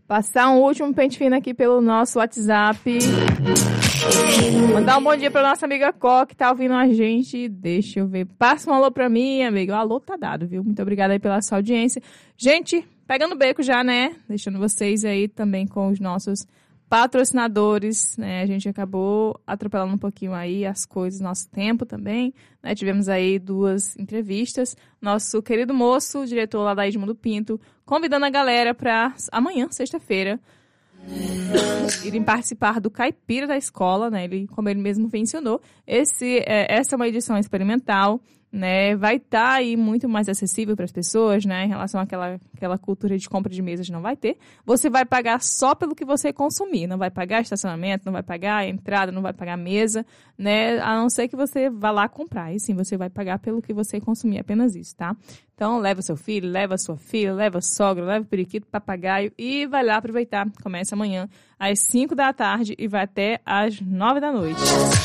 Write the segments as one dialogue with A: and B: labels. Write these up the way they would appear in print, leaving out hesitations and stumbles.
A: Passar um último pente fino aqui pelo nosso WhatsApp. Mandar um bom dia pra nossa amiga Có, que tá ouvindo a gente. Deixa eu ver. Passa um alô pra mim, amiga. O alô tá dado, viu? Muito obrigada aí pela sua audiência. Gente, pegando o beco já, né? Deixando vocês aí também com os nossos patrocinadores, né? A gente acabou atropelando um pouquinho aí as coisas, nosso tempo também, né? Tivemos aí 2 entrevistas. Nosso querido moço, diretor lá da Edmundo Pinto, convidando a galera para amanhã, sexta-feira, irem participar do Caipira da Escola, né? Como ele mesmo mencionou, essa é uma edição experimental, né? Vai estar aí muito mais acessível para as pessoas, né? Em relação àquela cultura de compra de mesas, não vai ter. Você vai pagar só pelo que você consumir, não vai pagar estacionamento, não vai pagar entrada, não vai pagar mesa, né? A não ser que você vá lá comprar. E sim, você vai pagar pelo que você consumir, apenas isso, tá? Então, leva seu filho, leva sua filha, leva sogra, leva o periquito, papagaio e vai lá aproveitar. Começa amanhã às 5 da tarde e vai até às 9 da noite.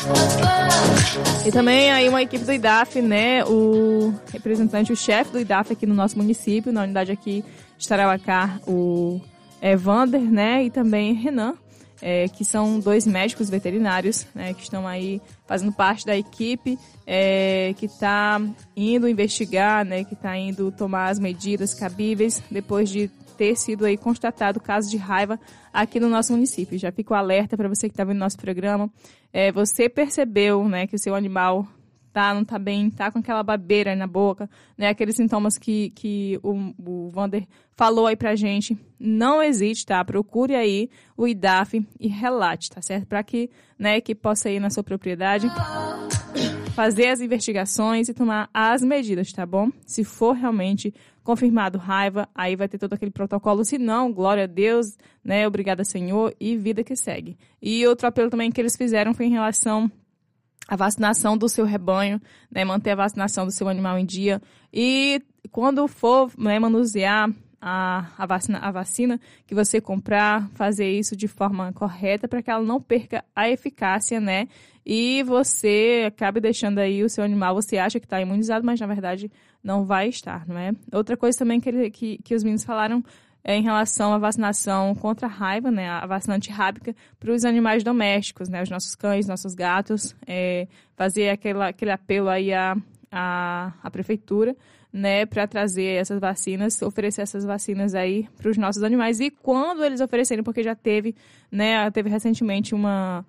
A: E também aí uma equipe do IDAF, né? O representante, o chefe do IDAF aqui no nosso município, na unidade aqui de Tarauacá, o Vander, né? E também Renan, que são 2 médicos veterinários, né? Que estão aí fazendo parte da equipe, que está indo investigar, né? Que está indo tomar as medidas cabíveis depois de ter sido aí constatado caso de raiva aqui no nosso município. Já fico alerta para você que está vendo nosso programa. Você percebeu, né, que o seu animal não tá bem, tá com aquela babeira aí na boca, né, aqueles sintomas que o Vander falou aí pra gente. Não hesite, tá? Procure aí o IDAF e relate, tá certo? Para que, né, que possa ir na sua propriedade fazer as investigações e tomar as medidas, tá bom? Se for realmente confirmado raiva, aí vai ter todo aquele protocolo. Se não, glória a Deus, né? Obrigada, Senhor, e vida que segue. E outro apelo também que eles fizeram foi em relação à vacinação do seu rebanho, né? Manter a vacinação do seu animal em dia. E quando for, né, manusear a vacina que você comprar, fazer isso de forma correta para que ela não perca a eficácia, né? E você acabe deixando aí o seu animal, você acha que está imunizado, mas na verdade não vai estar, não é? Outra coisa também que os meninos falaram em relação à vacinação contra a raiva, né? A vacina antirrábica para os animais domésticos, né? Os nossos cães, nossos gatos, fazer aquele apelo aí à prefeitura, né, para trazer essas vacinas, oferecer essas vacinas aí para os nossos animais. E quando eles oferecerem, porque já teve, né, recentemente uma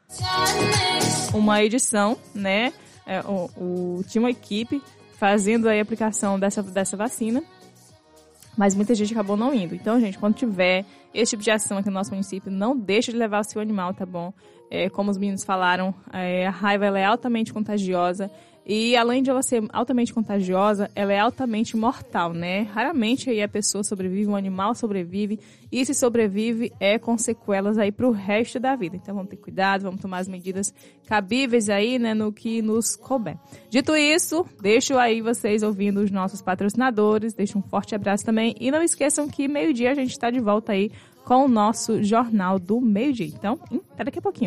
A: edição, né, tinha uma equipe fazendo aí a aplicação dessa vacina, mas muita gente acabou não indo. Então, gente, quando tiver esse tipo de ação aqui no nosso município, não deixe de levar o seu animal, tá bom? Como os meninos falaram, a raiva ela é altamente contagiosa. E além de ela ser altamente contagiosa, ela é altamente mortal, né? Raramente aí a pessoa sobrevive, um animal sobrevive, e se sobrevive com sequelas aí pro resto da vida. Então vamos ter cuidado, vamos tomar as medidas cabíveis aí, né, no que nos couber. Dito isso, deixo aí vocês ouvindo os nossos patrocinadores, deixo um forte abraço também, e não esqueçam que meio-dia a gente está de volta aí com o nosso Jornal do Meio-Dia. Então, até daqui a pouquinho.